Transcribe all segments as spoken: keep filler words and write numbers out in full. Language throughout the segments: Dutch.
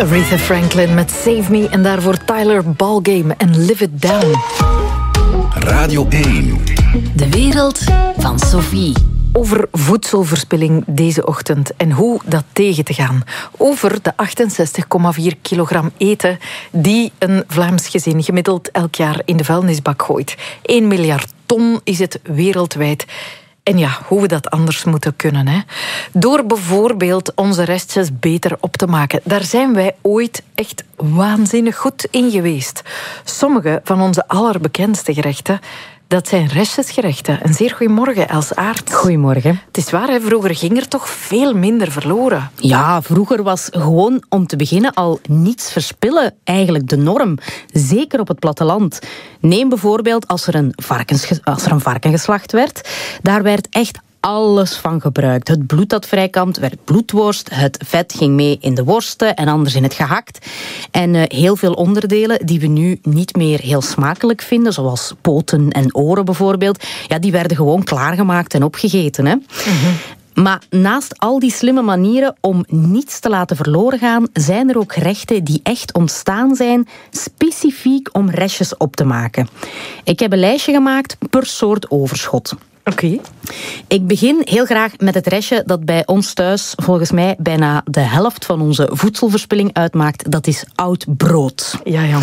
Aretha Franklin met Save Me en daarvoor Tyler Ballgame en Live It Down. Radio één. De wereld van Sophie. Over voedselverspilling deze ochtend en hoe dat tegen te gaan. Over de achtenzestig komma vier kilogram eten die een Vlaams gezin gemiddeld elk jaar in de vuilnisbak gooit. één miljard ton is het wereldwijd. En ja, hoe we dat anders moeten kunnen. Hè? Door bijvoorbeeld onze restjes beter op te maken. Daar zijn wij ooit echt waanzinnig goed in geweest. Sommige van onze allerbekendste gerechten, dat zijn restjesgerechten. Een zeer goeiemorgen, Els Aert. Goedemorgen. Het is waar, hè? Vroeger ging er toch veel minder verloren. Ja, vroeger was gewoon om te beginnen al niets verspillen eigenlijk de norm. Zeker op het platteland. Neem bijvoorbeeld als er een, varkens, als er een varken geslacht werd. Daar werd echt alles van gebruikt. Het bloed dat vrijkwam werd bloedworst. Het vet ging mee in de worsten en anders in het gehakt. En uh, heel veel onderdelen die we nu niet meer heel smakelijk vinden, zoals poten en oren bijvoorbeeld, ja, die werden gewoon klaargemaakt en opgegeten. Hè? Mm-hmm. Maar naast al die slimme manieren om niets te laten verloren gaan, zijn er ook gerechten die echt ontstaan zijn specifiek om restjes op te maken. Ik heb een lijstje gemaakt per soort overschot. Oké. Okay. Ik begin heel graag met het restje dat bij ons thuis volgens mij bijna de helft van onze voedselverspilling uitmaakt. Dat is oud brood. Ja, ja.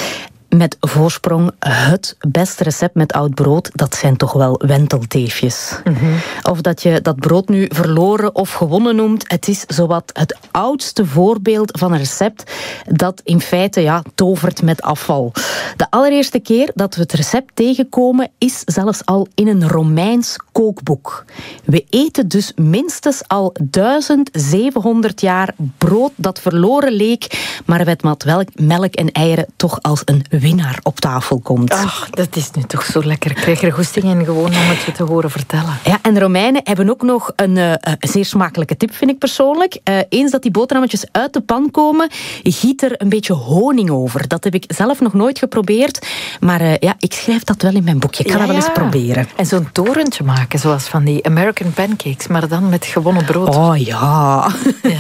Met voorsprong het beste recept met oud brood, dat zijn toch wel wentelteefjes. Mm-hmm. Of dat je dat brood nu verloren of gewonnen noemt, het is zowat het oudste voorbeeld van een recept dat in feite ja, tovert met afval. De allereerste keer dat we het recept tegenkomen is zelfs al in een Romeins kookboek. We eten dus minstens al duizend zevenhonderd jaar brood dat verloren leek, maar met melk en eieren toch als een winnaar op tafel komt. Ach, dat is nu toch zo lekker. Ik krijg er goesting in gewoon om het je te horen vertellen. Ja, en de Romeinen hebben ook nog een, uh, een zeer smakelijke tip, vind ik persoonlijk. Uh, eens dat die boterhammetjes uit de pan komen, giet er een beetje honing over. Dat heb ik zelf nog nooit geprobeerd, maar uh, ja, ik schrijf dat wel in mijn boekje. Ik ga ja, dat wel ja. eens proberen. En zo'n torentje maken, zoals van die American pancakes, maar dan met gewonnen brood. Oh ja.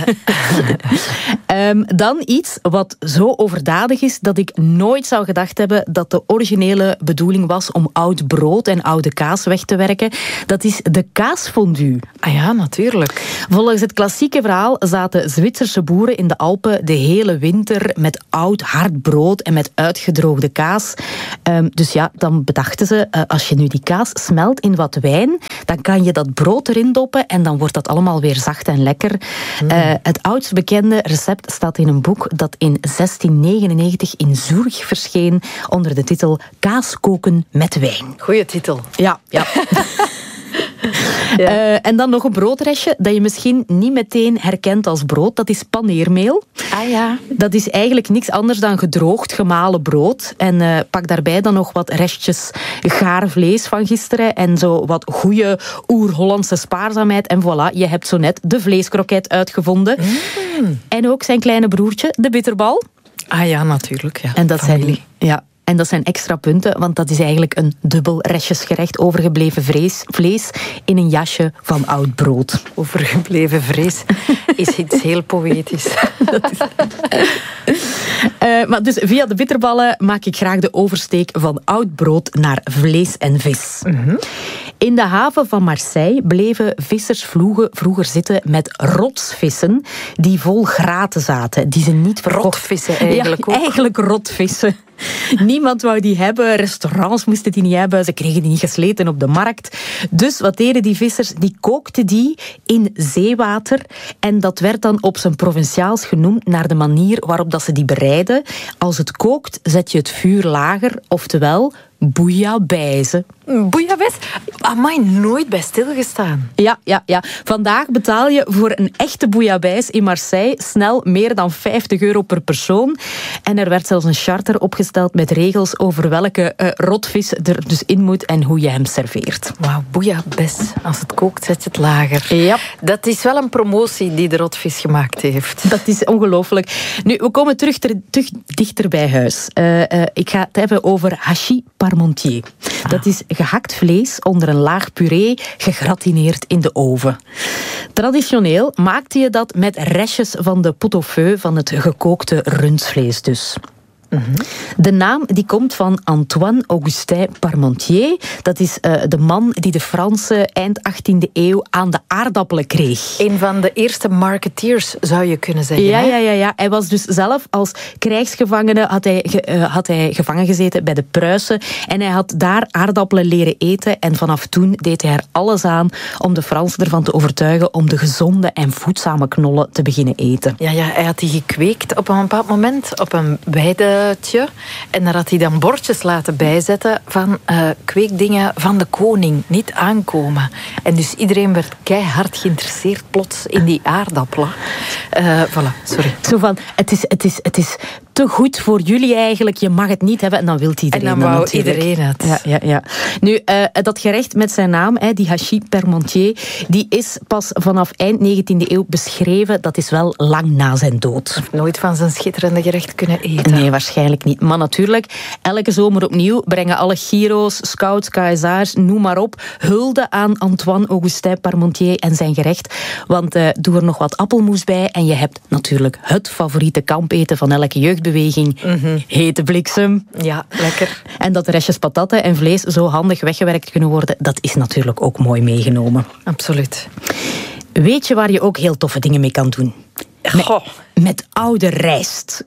ja. um, dan iets wat zo overdadig is dat ik nooit zou gedacht hebben dat de originele bedoeling was om oud brood en oude kaas weg te werken. Dat is de kaasfondue. Ah ja, natuurlijk. Volgens het klassieke verhaal zaten Zwitserse boeren in de Alpen de hele winter met oud hard brood en met uitgedroogde kaas. Um, dus ja, dan bedachten ze, uh, als je nu die kaas smelt in wat wijn, dan kan je dat brood erin doppen en dan wordt dat allemaal weer zacht en lekker. Mm. Uh, het oudst bekende recept staat in een boek dat in zestien negenennegentig in Zurich verscheen onder de titel Kaas koken met wijn. Goeie titel. Ja, ja. Ja. Uh, en dan nog een broodrestje dat je misschien niet meteen herkent als brood. Dat is paneermeel. Ah ja. Dat is eigenlijk niks anders dan gedroogd, gemalen brood. En uh, pak daarbij dan nog wat restjes gaar vlees van gisteren en zo wat goede oer-Hollandse spaarzaamheid. En voilà, je hebt zo net de vleeskroket uitgevonden. Mm. En ook zijn kleine broertje, de bitterbal. Ah ja, natuurlijk. Ja. En dat Familie. zijn... Ja. En dat zijn extra punten, want dat is eigenlijk een dubbel restjesgerecht, overgebleven vlees, vlees in een jasje van oud brood. Overgebleven vlees is iets heel poëtisch. Dat is... uh, maar dus via de bitterballen maak ik graag de oversteek van oud brood naar vlees en vis. Mm-hmm. In de haven van Marseille bleven vissers vroeger zitten met rotsvissen die vol graten zaten, die ze niet verkocht. Rotvissen eigenlijk ja, ook. Eigenlijk rotvissen. Niemand wou die hebben, restaurants moesten die niet hebben, ze kregen die niet gesleten op de markt. Dus wat deden die vissers? Die kookten die in zeewater en dat werd dan op zijn provinciaals genoemd naar de manier waarop dat ze die bereiden. Als het kookt, zet je het vuur lager, oftewel bouillabaisse. Bouillabaisse? Amai, nooit bij stilgestaan. Ja, ja, ja. Vandaag betaal je voor een echte bouillabaisse in Marseille snel meer dan vijftig euro per persoon. En er werd zelfs een charter opgesteld met regels over welke uh, rotvis er dus in moet en hoe je hem serveert. Wauw, bouillabaisse. Als het kookt, zet je het lager. Ja. Dat is wel een promotie die de rotvis gemaakt heeft. Dat is ongelooflijk. Nu, we komen terug, ter, terug dichter bij huis. Uh, uh, ik ga het hebben over hachis parmentier. Ah. Dat is gehakt vlees onder een laag puree, gegratineerd in de oven. Traditioneel maakte je dat met restjes van de pot-au-feu, van het gekookte rundvlees dus. Mm-hmm. De naam die komt van Antoine Augustin Parmentier. Dat is uh, de man die de Fransen eind achttiende eeuw aan de aardappelen kreeg. Een van de eerste marketeers, zou je kunnen zeggen. Ja, hè? ja, ja, ja. Hij was dus zelf als krijgsgevangene had hij, ge, uh, had hij gevangen gezeten bij de Pruisen. En hij had daar aardappelen leren eten. En vanaf toen deed hij er alles aan om de Fransen ervan te overtuigen om de gezonde en voedzame knollen te beginnen eten. Ja, ja, hij had die gekweekt op een bepaald moment op een weide. En daar had hij dan bordjes laten bijzetten van uh, kweekdingen van de koning, niet aankomen. En dus iedereen werd keihard geïnteresseerd plots in die aardappelen. Uh, voilà, sorry. Zo van, het is, het is, het is te goed voor jullie eigenlijk, je mag het niet hebben en dan wil iedereen En dan wou natuurlijk. iedereen het. Ja, ja, ja. Nu, uh, dat gerecht met zijn naam, hè, die hachis parmentier, die is pas vanaf eind negentiende eeuw beschreven. Dat is wel lang na zijn dood. Hij heeft nooit van zijn schitterende gerecht kunnen eten. Nee, waarschijnlijk niet. Maar natuurlijk, elke zomer opnieuw brengen alle Giro's, scouts, K S A's, noem maar op, hulde aan Antoine Augustin Parmentier en zijn gerecht. Want uh, doe er nog wat appelmoes bij en je hebt natuurlijk het favoriete kampeten van elke jeugdbeweging, mm-hmm. hete bliksem. Ja, lekker. En dat de restjes patatten en vlees zo handig weggewerkt kunnen worden, dat is natuurlijk ook mooi meegenomen. Absoluut. Weet je waar je ook heel toffe dingen mee kan doen? Met, met oude rijst.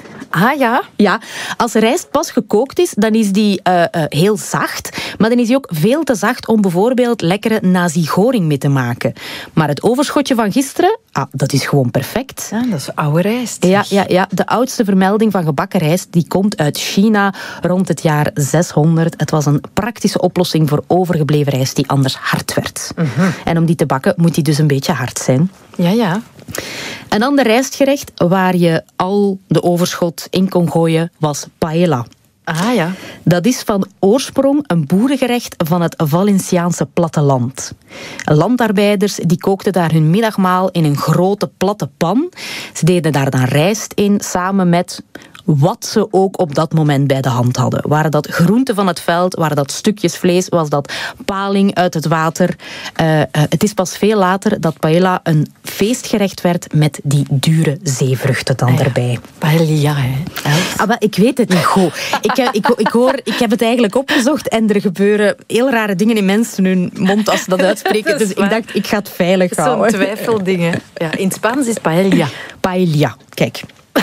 Ah ja? Ja, als rijst pas gekookt is, dan is die uh, uh, heel zacht. Maar dan is die ook veel te zacht om bijvoorbeeld lekkere nasi-goreng mee te maken. Maar het overschotje van gisteren, ah, dat is gewoon perfect. Ja, dat is oude rijst. Ja, ja, ja, de oudste vermelding van gebakken rijst die komt uit China rond het jaar zeshonderd. Het was een praktische oplossing voor overgebleven rijst die anders hard werd. Mm-hmm. En om die te bakken moet die dus een beetje hard zijn. Ja, ja. Een ander rijstgerecht waar je al de overschot in kon gooien was paella. Ah ja. Dat is van oorsprong een boerengerecht van het Valenciaanse platteland. Landarbeiders die kookten daar hun middagmaal in een grote platte pan. Ze deden daar dan rijst in samen met wat ze ook op dat moment bij de hand hadden. Waren dat groenten van het veld, waren dat stukjes vlees, was dat paling uit het water. Uh, uh, het is pas veel later dat paella een feestgerecht werd met die dure zeevruchten dan ah ja, erbij. Paella, hè? Ah, maar ik weet het niet goed. Ik, heb, ik, ik, hoor, ik heb het eigenlijk opgezocht en er gebeuren heel rare dingen in mensen hun mond als ze dat uitspreken. Dat dus waar. Ik dacht, ik ga het veilig houden. Zo'n twijfeldingen. Ja, in het Spaans is paella. Paella, kijk.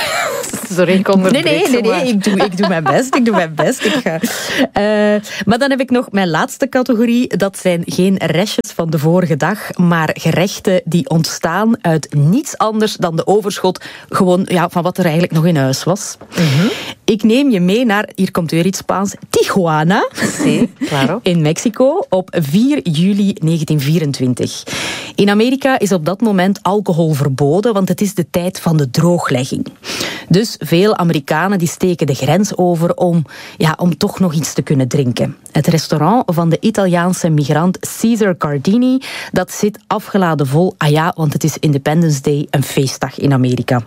Sorry, ik onderbreek. Nee, nee, nee, nee. Ik, doe, ik doe mijn best. Ik doe mijn best. Ik ga. Uh, maar dan heb ik nog mijn laatste categorie. Dat zijn geen restjes van de vorige dag, maar gerechten die ontstaan uit niets anders dan de overschot gewoon, ja, van wat er eigenlijk nog in huis was. Mm-hmm. Ik neem je mee naar, hier komt weer iets Spaans, Tijuana. Sí, claro. In Mexico op vier juli negentien vierentwintig. In Amerika is op dat moment alcohol verboden, want het is de tijd van de drooglegging. Dus veel Amerikanen die steken de grens over om, ja, om toch nog iets te kunnen drinken. Het restaurant van de Italiaanse migrant Cesar Cardini, dat zit afgeladen vol. Ah ja, want het is Independence Day, een feestdag in Amerika.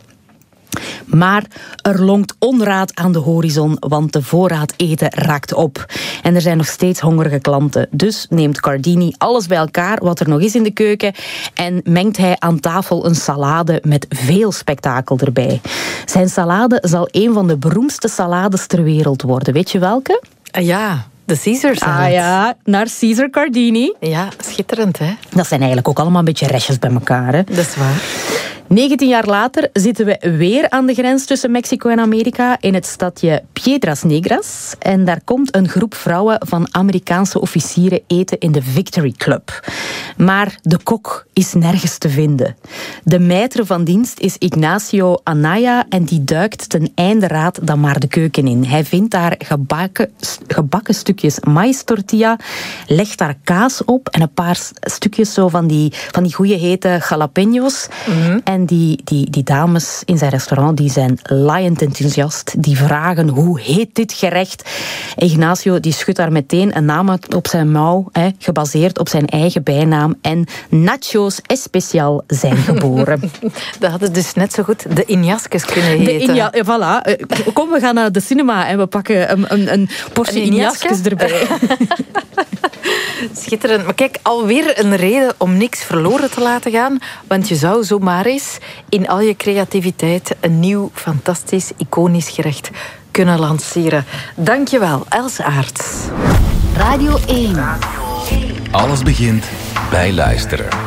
Maar er lonkt onraad aan de horizon, want de voorraad eten raakt op. En er zijn nog steeds hongerige klanten. Dus neemt Cardini alles bij elkaar wat er nog is in de keuken en mengt hij aan tafel een salade met veel spektakel erbij. Zijn salade zal een van de beroemdste salades ter wereld worden. Weet je welke? Ja, de Caesar salad. Ah ja, naar Cesar Cardini. Ja, schitterend, hè? Dat zijn eigenlijk ook allemaal een beetje restjes bij elkaar, hè? Dat is waar. negentien jaar later zitten we weer aan de grens tussen Mexico en Amerika in het stadje Piedras Negras. En daar komt een groep vrouwen van Amerikaanse officieren eten in de Victory Club. Maar de kok is nergens te vinden. De maître van dienst is Ignacio Anaya en die duikt ten einde raad dan maar de keuken in. Hij vindt daar gebakken, gebakken stukjes maïs tortilla, legt daar kaas op en een paar stukjes zo van die, van die goeie hete jalapeños. Mm-hmm. En En die, die, die dames in zijn restaurant die zijn laaiend enthousiast. Die vragen, hoe heet dit gerecht? Ignacio die schudt daar meteen een naam uit op zijn mouw, hè, gebaseerd op zijn eigen bijnaam. En Nachos Especial zijn geboren. Dat hadden dus net zo goed de Injaskes kunnen heten. De Inja, voilà. Kom, we gaan naar de cinema en we pakken een, een, een portie Een Injaskes erbij. Schitterend. Maar kijk, alweer een reden om niks verloren te laten gaan. Want je zou zomaar eens in al je creativiteit een nieuw, fantastisch, iconisch gerecht kunnen lanceren. Dankjewel, Els Aerts. Radio één. Alles begint bij luisteren.